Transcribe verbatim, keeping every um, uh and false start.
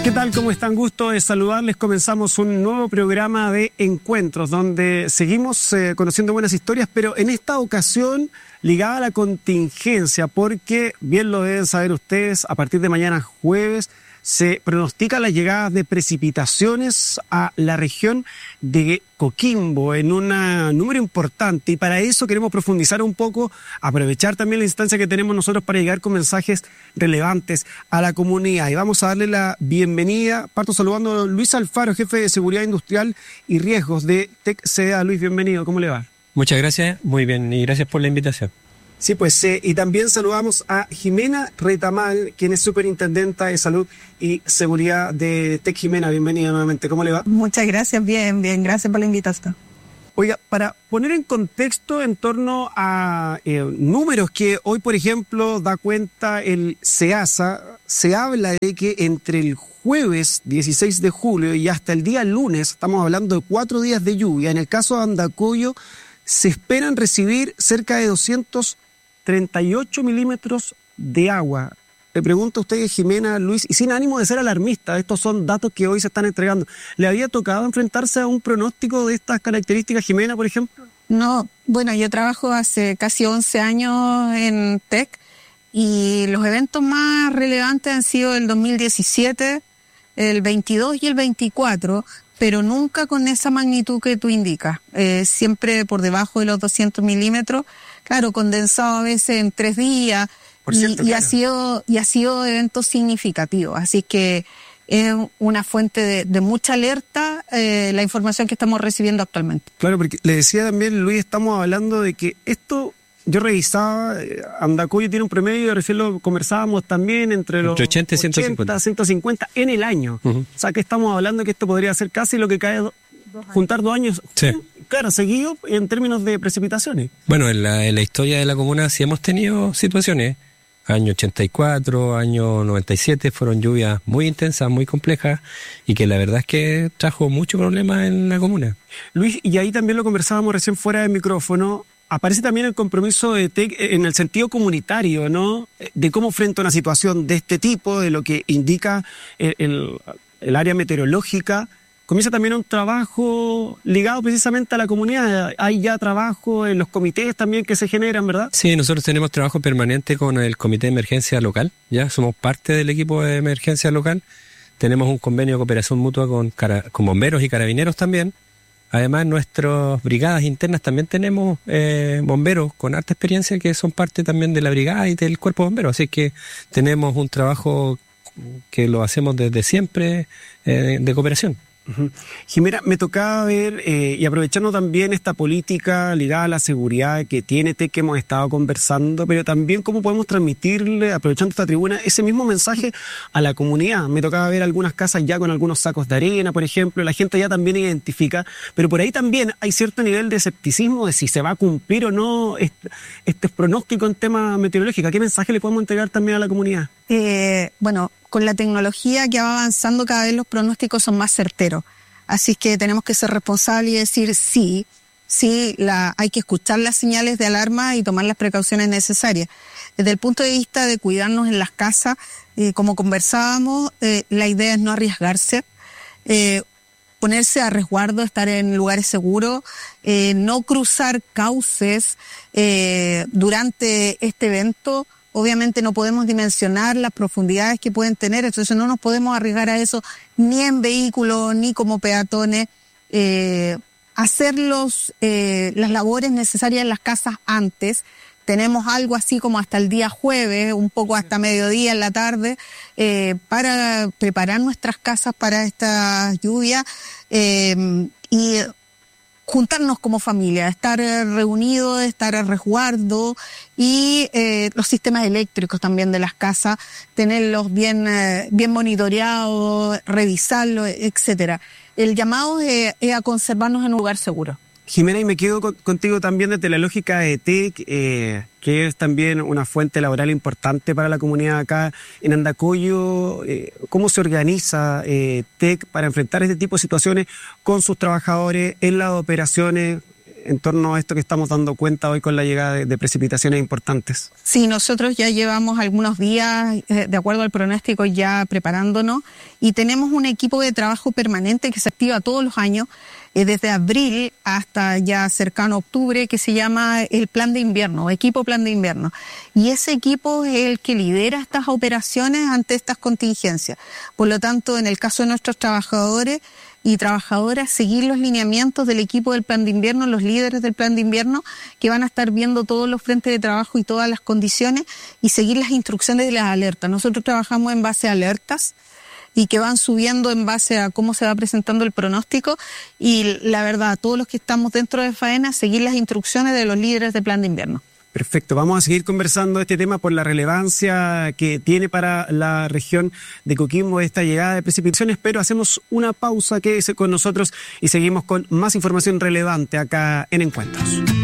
¿Qué tal? ¿Cómo están? Gusto de saludarles. Comenzamos un nuevo programa de encuentros donde seguimos eh, conociendo buenas historias, pero en esta ocasión ligada a la contingencia, porque bien lo deben saber ustedes, a partir de mañana jueves se pronostica la llegada de precipitaciones a la región de Coquimbo en un número importante, y para eso queremos profundizar un poco, aprovechar también la instancia que tenemos nosotros para llegar con mensajes relevantes a la comunidad. Y vamos a darle la bienvenida, parto saludando a Luis Alfaro, jefe de Seguridad Industrial y Riesgos de Tec C D A. Luis, bienvenido, ¿cómo le va? Muchas gracias, muy bien, y gracias por la invitación. Sí, pues, eh, y también saludamos a Jimena Retamal, quien es superintendenta de Salud y Seguridad de Tec. Jimena, bienvenida nuevamente, ¿cómo le va? Muchas gracias, bien, bien, gracias por la invitación. Oiga, para poner en contexto en torno a eh, números que hoy, por ejemplo, da cuenta el SEASA, se habla de que entre el jueves dieciséis de julio y hasta el día lunes, estamos hablando de cuatro días de lluvia. En el caso de Andacollo, se esperan recibir cerca de doscientos treinta y ocho milímetros de agua. Le pregunto a usted, Jimena, Luis, y sin ánimo de ser alarmista, estos son datos que hoy se están entregando. ¿Le había tocado enfrentarse a un pronóstico de estas características, Jimena, por ejemplo? No, bueno, yo trabajo hace casi once años en Tec y los eventos más relevantes han sido el dos mil diecisiete, el veintidós y el veinticuatro, pero nunca con esa magnitud que tú indicas, eh, siempre por debajo de los doscientos milímetros, claro, condensado a veces en tres días, por cierto, y, y, claro. ha sido, y ha sido eventos significativos, así que es una fuente de, de mucha alerta eh, la información que estamos recibiendo actualmente. Claro, porque le decía también, Luis, estamos hablando de que esto, yo revisaba, Andacollo tiene un promedio, recién lo conversábamos también, entre los entre ochenta y ciento cincuenta. ochenta, ciento cincuenta en el año. Uh-huh. O sea, que estamos hablando que esto podría ser casi lo que cae, do, dos juntar dos años, sí. Claro, seguido en términos de precipitaciones. Bueno, en la, en la historia de la comuna sí hemos tenido situaciones. Año ochenta y cuatro, año noventa y siete, fueron lluvias muy intensas, muy complejas, y que la verdad es que trajo muchos problemas en la comuna. Luis, y ahí también lo conversábamos recién fuera del micrófono, aparece también el compromiso de Tec en el sentido comunitario, ¿no? De cómo frente a una situación de este tipo, de lo que indica el, el, el área meteorológica, comienza también un trabajo ligado precisamente a la comunidad. Hay ya trabajo en los comités también que se generan, ¿verdad? Sí, nosotros tenemos trabajo permanente con el Comité de Emergencia Local, ya somos parte del equipo de emergencia local. Tenemos un convenio de cooperación mutua con, cara, con bomberos y carabineros también. Además, en nuestras brigadas internas también tenemos eh, bomberos con alta experiencia que son parte también de la brigada y del cuerpo de bomberos. Así que tenemos un trabajo que lo hacemos desde siempre eh, de cooperación. Uh-huh. Jimena, me tocaba ver, eh, y aprovechando también esta política ligada a la seguridad que tiene Tec, que hemos estado conversando, pero también cómo podemos transmitirle, aprovechando esta tribuna, ese mismo mensaje a la comunidad. Me tocaba ver algunas casas ya con algunos sacos de arena, por ejemplo, la gente ya también identifica, pero por ahí también hay cierto nivel de escepticismo de si se va a cumplir o no este, este pronóstico en tema meteorológico. ¿Qué mensaje le podemos entregar también a la comunidad? Eh, bueno, con la tecnología que va avanzando, cada vez los pronósticos son más certeros. Así que tenemos que ser responsables y decir sí, sí, la, hay que escuchar las señales de alarma y tomar las precauciones necesarias. Desde el punto de vista de cuidarnos en las casas, eh, como conversábamos, eh, la idea es no arriesgarse, eh, ponerse a resguardo, estar en lugares seguros, eh, no cruzar cauces eh, durante este evento. Obviamente no podemos dimensionar las profundidades que pueden tener, entonces no nos podemos arriesgar a eso ni en vehículos ni como peatones. Eh, hacer los, eh, las labores necesarias en las casas antes. Tenemos algo así como hasta el día jueves, un poco hasta mediodía en la tarde, eh, para preparar nuestras casas para esta lluvia eh, y juntarnos como familia, estar reunidos, estar a resguardo y eh, los sistemas eléctricos también de las casas, tenerlos bien, eh, bien monitoreados, revisarlos, etcétera. El llamado es, es a conservarnos en un lugar seguro. Jimena, y me quedo con, contigo también desde la lógica de Tec, eh, que es también una fuente laboral importante para la comunidad acá en Andacollo. Eh, ¿Cómo se organiza eh, Tec para enfrentar este tipo de situaciones con sus trabajadores en las operaciones? en torno a esto que estamos dando cuenta hoy con la llegada de, de precipitaciones importantes? Sí, nosotros ya llevamos algunos días, eh, de acuerdo al pronóstico, ya preparándonos y tenemos un equipo de trabajo permanente que se activa todos los años, eh, desde abril hasta ya cercano a octubre, que se llama el Plan de Invierno, Equipo Plan de Invierno. Y ese equipo es el que lidera estas operaciones ante estas contingencias. Por lo tanto, en el caso de nuestros trabajadores y trabajadoras, seguir los lineamientos del equipo del Plan de Invierno, los líderes del Plan de Invierno, que van a estar viendo todos los frentes de trabajo y todas las condiciones y seguir las instrucciones de las alertas. Nosotros trabajamos en base a alertas y que van subiendo en base a cómo se va presentando el pronóstico, y la verdad, todos los que estamos dentro de Faena, seguir las instrucciones de los líderes del Plan de Invierno. Perfecto, vamos a seguir conversando de este tema por la relevancia que tiene para la región de Coquimbo esta llegada de precipitaciones, pero hacemos una pausa, quédese con nosotros y seguimos con más información relevante acá en Encuentros.